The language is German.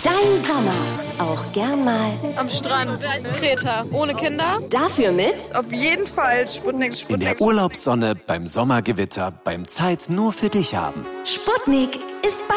Dein Sommer. Auch gern mal Am Strand, Kreta, ohne Kinder. dafür mit Auf jeden Fall Sputnik. In der Urlaubssonne, beim Sommergewitter, beim Zeit nur für dich haben. Sputnik ist